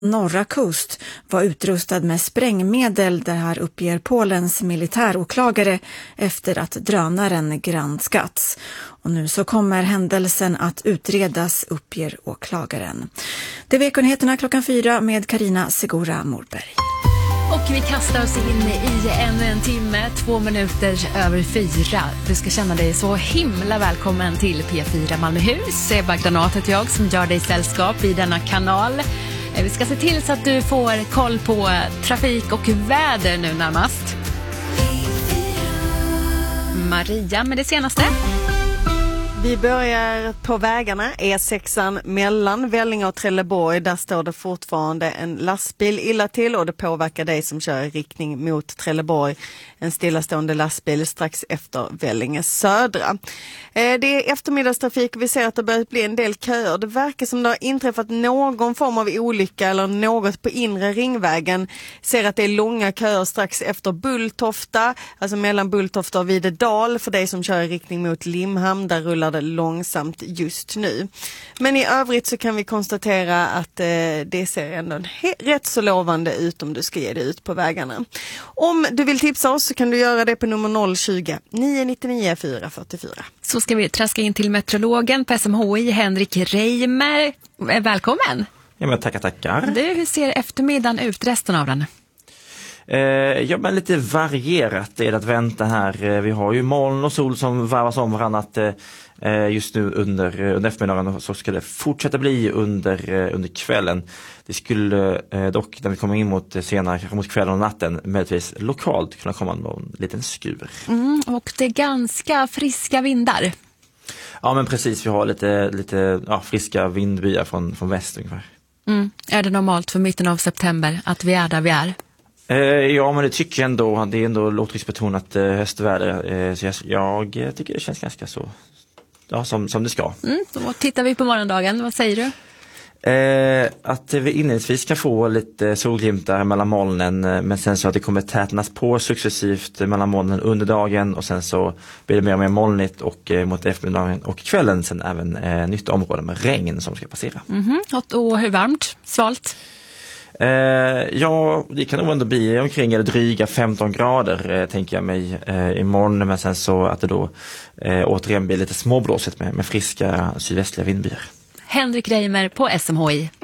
Norra kust var utrustad med sprängmedel, det här uppger Polens militäråklagare efter att drönaren granskats. Och nu så kommer händelsen att utredas, uppger åklagaren. Det är Vekonyheterna 4 med Carina Segura Morberg. Och vi kastar oss in i ännu en timme, 2 minuter över 4. Du ska känna dig så himla välkommen till P4 Malmöhus. Ebba Granat heter jag som gör dig sällskap i denna kanal. Vi ska se till så att du får koll på trafik och väder nu närmast. Maria med det senaste. Vi börjar på vägarna, E6 mellan Vellinge och Trelleborg. Där står det fortfarande en lastbil illa till och det påverkar dig som kör i riktning mot Trelleborg. En stillastående lastbil strax efter Vellinge södra. Det är eftermiddagstrafik och vi ser att det börjar bli en del köer. Det verkar som det har inträffat någon form av olycka eller något på inre ringvägen. Ser att det är långa köer strax efter Bulltofta, alltså mellan Bulltofta och Videdal för dig som kör i riktning mot Limhamn. Där rullar det långsamt just nu. Men i övrigt så kan vi konstatera att det ser ändå rätt så lovande ut om du ska ge dig ut på vägarna. Om du vill tipsa oss så kan du göra det på nummer 020 999 444. Så ska vi traska in till meteorologen på SMHI, Henrik Reimer. Välkommen! Ja, men tackar. Du, hur ser eftermiddagen ut, resten av den? Ja, men lite varierat är det att vänta här. Vi har ju moln och sol som varvas om varannat just nu under eftermiddagen, så ska det fortsätta bli under kvällen. Det skulle dock när vi kommer in mot senare, kanske mot kvällen och natten, möjligtvis lokalt kunna komma någon liten skur. Och det är ganska friska vindar. Ja, men precis, vi har lite friska vindbyar från väst ungefär. Är det normalt för mitten av september att vi är där vi är? Ja, men det tycker jag ändå. Det är ändå lågtrycksbetonat höstväder. Så jag tycker det känns ganska så, ja, som det ska. Då tittar vi på morgondagen. Vad säger du? Att vi inledningsvis ska få lite solglimtar mellan molnen, men sen så att det kommer tätnas på successivt mellan molnen under dagen och sen så blir det mer och mer molnigt och mot eftermiddagen och kvällen sen även nytt område med regn som ska passera. Och hur varmt? Svalt? Ja, det kan nog ändå bli omkring eller dryga 15 grader tänker jag mig imorgon, men sen så att det då återigen blir lite småblåsigt med friska sydvästliga vindbyar. Henrik Reimer på SMHI.